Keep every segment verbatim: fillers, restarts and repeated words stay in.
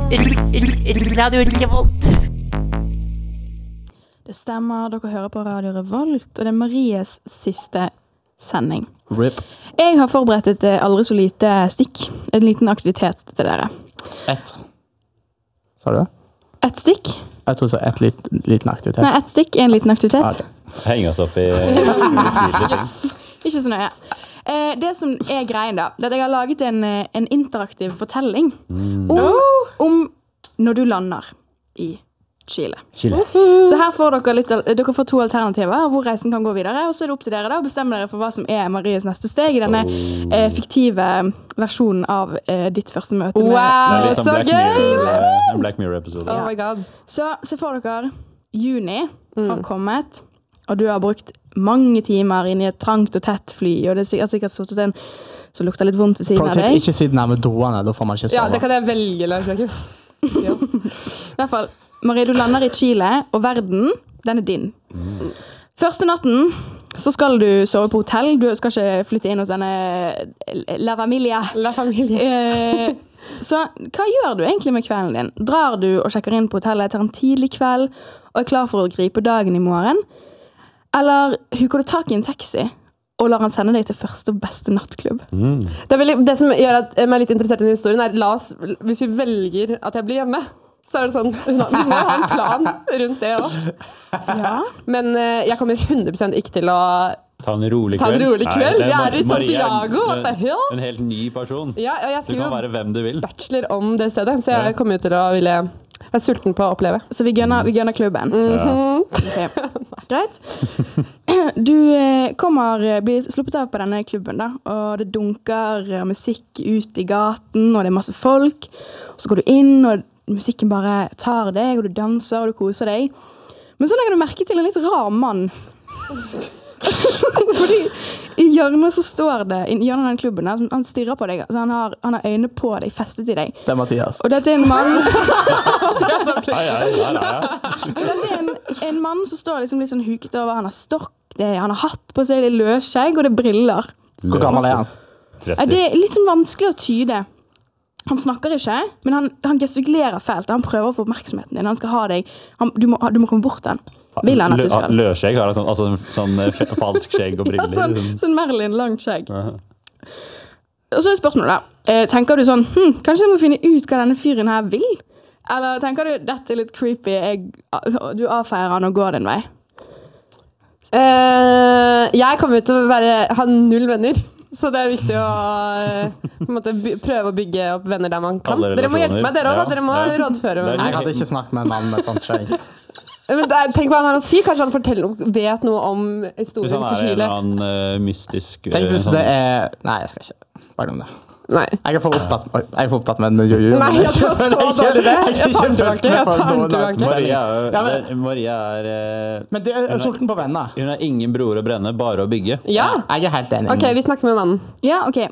Radio Revolt. Det stemmer, dere hører på Radio Revolt, og det er Maries siste sending. Rip. Jeg har forberedt et aldri så lite stikk, en liten aktivitet til dere. Ett. Sa du det? Et stikk? Jeg tror så ett lit, liten aktivitet. Nei, et stikk er en liten aktivitet. Ah, okay. Henge oss opp i utvidelige ting. Yes. Ikke så nøye. Eh, det som er greien da, det er at jeg har laget en, en interaktiv fortelling mm. om, om når du lander i Chile. Chile. Så her får dere, litt, dere får to alternativer hvor reisen kan gå videre, og så er det opp til dere da, å bestemme dere for hva som er Maries neste steg i denne oh. eh, fiktive versjonen av eh, ditt første møte med wow, med så gøy! En Black Mirror-episode. Oh my god. Så, så får dere juni mm. har kommet, og du har brukt mange timer inn i et trangt og tett fly, og det er sikkert, sikkert stått den som lukter litt vondt ved siden av deg. Ikke sitte nærme doene, da får man ikke sove. Ja, det kan jeg velge, Lars Jakob. Ja. I hvert fall, Marie, du lander i Chile, og verden, den er din. Mm. Første natten, så skal du sove på hotell. Du skal ikke flytte inn hos denne La Familia. La Familia. Eh, så hva gjør du egentlig med kvelden din? Drar du og sjekker inn på hotellet etter en tidlig kveld, og er klar for å gripe dagen i morgen? Eller huker du tak i en taxi og lar han sende deg til første og beste nattklubb? Mm. Det, er veldig, det som gjør at jeg er litt interessert i den historien er, la oss, hvis vi velger at jeg blir hjemme, så er det sånn, vi må ha en plan rundt det også. Ja. Men uh, jeg kommer hundre prosent ikke til å ta en rolig kveld. Ta en rolig kveld. Nei, jeg er i Santiago. Maria, en, en helt ny person. Ja, og jeg skriver du kan være hvem du vil. Bachelor om det stedet, så jeg kommer ut til å ville være sulten på å oppleve. Så vi gønner, vi gønner klubben. Mm-hmm. Okay. Greit. Du kommer, blir sluppet av på denne klubben da, og det dunker musikk ut i gaten, og det er masse folk. Og så går du inn, og musikken bare tar deg, og du danser, og du koser deg. Men så legger du merke til en litt rar mann. Fordi i hjørnet så står det, i hjørnet av den klubben, der, han stirrer på deg, altså han har, han har øyne på deg, festet i deg. Det er Mathias. Og dette er en mann... Ai, ai, ai, ai. Og dette er en, en mann som står liksom litt sånn huket over, han har stokk, det, han har hatt på seg, det er løsskjegg, og det er briller. Hvor gammel er han? tretti. Det er litt sånn vanskelig å tyde. Han snakker ikke, men han, han gestikulerer fælt. Han prøver å få oppmerksomheten din. Han skal ha deg. Han, du, må, du må komme bort til han. Vil han at du skal? Løsskjegg har sånn, altså sånn falsk skjegg og briller. Ja, sånn, sånn Merlin, langt skjegg. Uh-huh. Og så er spørsmålet da. Eh, tenker du sånn, hm, kanskje jeg må finne ut hva denne fyren her vil? Eller tenker du, dette er litt creepy, jeg, du avfeier han og går din vei? Uh, jeg kommer ut til å være, ha null venner. Så det er viktig å på en måte, by, prøve å bygge opp venner der man kan. Dere må hjelpe meg, dere også. Ja. Dere må ja. rådføre meg. Jeg hadde ikke snakket med en mann med et sånt skjegg. Men der, tenk hva han har å si. Kanskje han forteller, vet noe om historien til Chile. Hvis han er en annen uh, mystisk... Uh, tenk hvis det er... Nei, jeg skal ikke. Bare om det. Nei. Jeg er for opptatt, jeg er for opptatt med en jojo. Nei, jeg tror så dårlig det. Jeg tar den tilbake. Jeg tar den tilbake. Maria er... Ja, men, Maria er uh, men det er sulten på venner. Hun har ingen bror å brenne, bare å bygge. Ja. Jeg er helt enig. Ok, vi snakker med mannen. Ja, ok.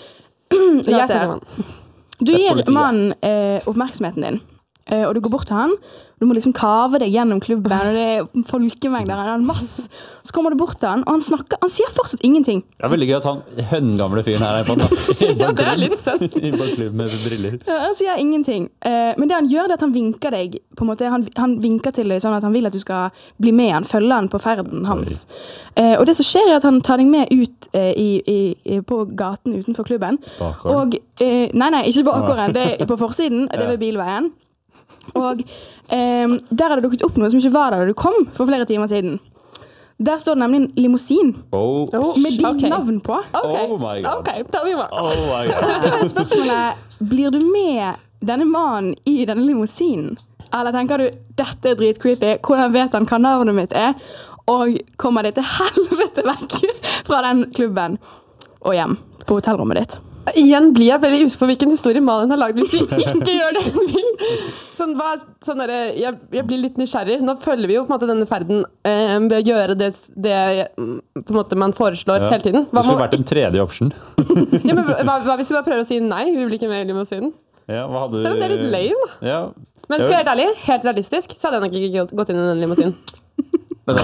Jeg snakker med mannen. Du gir mannen eh, oppmerksomheten din, eh, og du går bort til han. Du må liksom kave deg gjennom klubben, og det er folkemengder, han har en masse. Så kommer du bort til han, og han snakker, han sier fortsatt ingenting. Det er veldig gøy at han høngamle fyren her er på en ja, det er litt søs. I klubb med briller. Ja, han sier ingenting. Eh, men det han gjør, det er at han vinker deg, på en måte, han, han vinker til deg sånn at han vil at du skal bli med han, følge han på ferden hans. Eh, og det som skjer er at han tar deg med ut eh, i, i, i, på gaten utenfor klubben. Bakgården? Og, eh, nei, nei, ikke bakgården, det er på forsiden, det er ved bilveien. Og eh, der har det dukket opp noe som ikke var der da du kom for flere timer siden. Der står det nemlig en limousin oh, med ditt okay. navn på. Okay. Oh my god. Ok, tell me more. Oh my god. Da er spørsmålet, blir du med denne mannen i denne limousinen? Eller tenker du, dette er dritcreepy, hvordan vet han hva navnet mitt er? Og kommer det til helvete vekk fra den klubben og hjem på hotellrommet ditt? Igjen blir jeg veldig usikker på hvilken historie Malin har laget hvis vi ikke gjør det hun vil. Sånn, hva, sånn der, jeg, jeg blir litt nysgjerrig. Nå følger vi jo på en måte denne ferden eh, ved å gjøre det, det på en måte man foreslår ja. hele tiden. Hva det skulle må, vært en tredje option. ja, men hva, hva hvis vi bare prøver å si nei? Vi blir ikke med i limousinen. Ja, hva hadde du... Selv om det er litt lame. Ja. Men skal jeg være ærlig, helt realistisk, så hadde jeg nok ikke gått inn i den limousinen. Det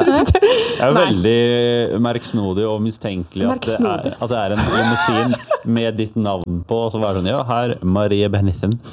er jo veldig merksnodig og mistenkelig at det er, at det er en limousin med ditt navn på, og så var det sånn, ja, her, Marie Benithen.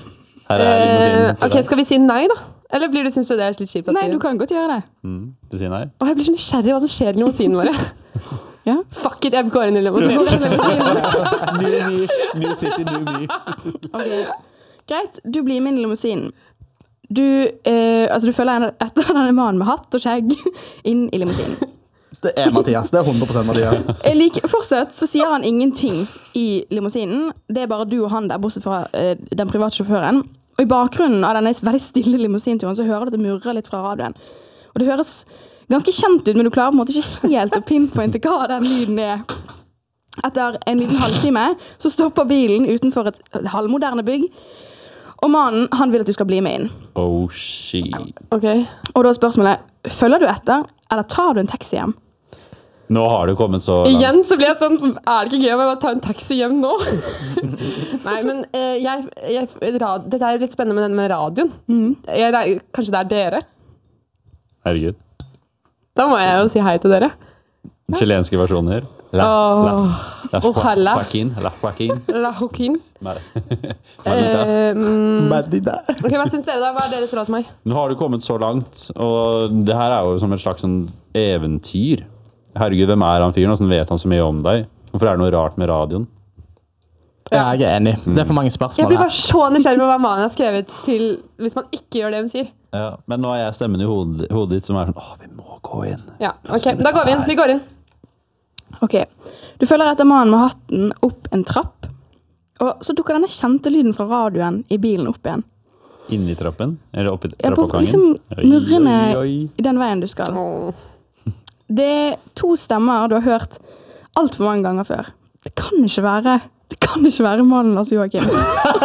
Her er Eh, limousinen til ok, deg. skal vi si nei, da? Eller blir du, synes du det er litt kjipt? at Nei, vi- du kan godt gjøre det. Mm, du sier nei? Åh, jeg blir så nysgjerrig hva som skjer i limousinen våre. Ja. Fuck it, jeg går inn i limousinen. New me, new city, new me. Ok, greit. Du blir med inn i limousinen. Du, eh, altså du følger en- etter denne mannen med hatt og skjegg inn i limousinen. Det er Mathias. Det er hundre prosent Mathias. Jeg liker, fortsatt så sier han ingenting i limousinen. Det er bare du og han der, bortsett fra eh, den private sjåføren. Og i bakgrunnen av denne veldig stille limousinturen så hører du at det murrer litt fra radioen. Og det høres ganske kjent ut, men du klarer på en måte ikke helt å pinpointe hva den lyden er. Etter en liten halvtime så stopper bilen utenfor et halvmoderne bygg. Og mannen, han vil at du skal bli med inn. Oh, shit. Ok. Og da er spørsmålet, følger du etter, eller tar du en taxi hjem? Nå har du kommet så langt. Igjen så blir jeg sånn, er det ikke gøy å bare ta en taxi hjem nå? Nei, men eh, jeg, jeg, rad, det er litt spennende med den med radioen. Jeg, det er, kanskje det er dere? Herregud. Da må jeg jo si hei til dere. Chilenske versjoner. La, Åh. la, la, Ojalá. Joaquin, la Joaquin. La Joaquin. Mar- Marita. Eh, mm, Madida. ok, hva synes dere da? Hva er deres råd til meg? Nå har du kommet så langt, og det her er jo som et slags sånn eventyr. Herregud, hvem er han fyren? Hvordan vet han så mye om deg? Hvorfor er det noe rart med radioen? Ja, jeg er enig. Det er for mange Jeg spørsmål blir her. bare så nysgjerrig på hva mannen har skrevet til hvis man ikke gjør det hun sier. Ja, men nå er jeg stemmen i hodet, hodet ditt som er sånn, åh, vi må gå inn. Ja, ok, da går vi inn. Vi går inn. Ok, du følger etter mannen med hatten opp en trapp, og så dukker denne kjente lyden fra radioen i bilen opp igjen. Inni trappen? Eller oppi Ja, på trappeoppgangen? liksom Oi, murrene oi, oi. i den veien du skal. Åh. Det er to stemmer du har hørt alt for mange ganger før. Det kan ikke være, det kan ikke være mannen Lars Joakim. det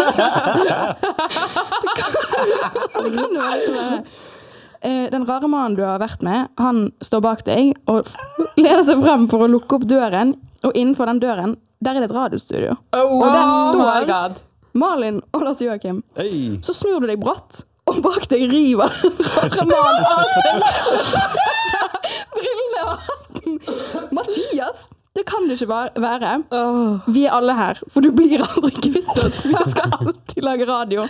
kan det kan det bare ikke være. Eh, Den rare mannen du har vært med, han står bak deg og leder seg frem for å lukke opp døren, og innenfor den døren, der er det et radiostudio. Og der Oh my står god. Malin og Lars Joakim. Hei! Så snur du deg bratt, og bak deg river den rare mannen av seg brillene og hatten. Mathias, det kan det ikke va- være. Åh. Vi er alle her, for du blir aldri kvitt oss. Vi skal alltid lage radio.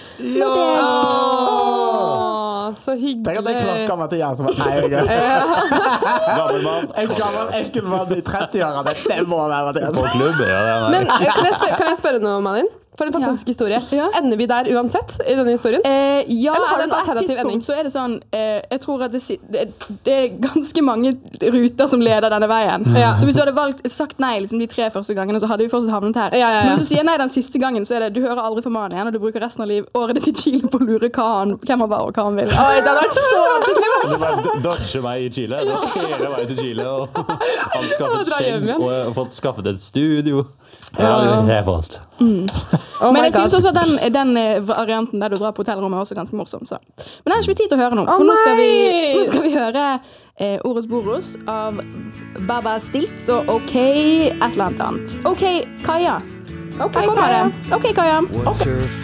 Åh, så hyggelig. Tenk at jeg klokker Mathias som er eier. Gammel mann. En gammel, ekkel mann i trettiårene. Det må være Mathias. På klubb, ja, det er Men meg. kan jeg, spørre, kan jeg spørre noe, Malin? For en fantastisk historie. Ja. Ender vi der uansett i denne historien? Eh, ja, Eller har du en på et alternativ tidspunkt ending? så er det sånn eh, Jeg tror at det, si- det, det er ganske mange ruter som leder denne veien. Ja. Så hvis du hadde valgt, sagt nei liksom de tre første gangene, så hadde vi fortsatt havnet her. Ja, ja, ja. Men hvis du sier nei den siste gangen, så er det du hører aldri fra mannen igjen, og du bruker resten av liv året ditt i Chile på å lure hva han, hvem han var og hva han vil. Oi, det hadde vært så antiklimaks! Du bare dodger meg i Chile. Du har hele veien til Chile, og han skaffet Dra hjem skjegg igjen. og har fått skaffet et studio. Ja, Revolt. Oh Men my jeg synes God. også at den, den eh, varianten der du drar på hotellrommet er også ganske morsom. Så. Men den har ikke vi tid til å høre nå. Å, For nå skal vi, nei! nå skal vi høre eh, Oros Boros av Baba Stilts og OK et eller annet annet. OK, Kaja. Ok, Her kommer Kaja. det. OK, Kaja. What's your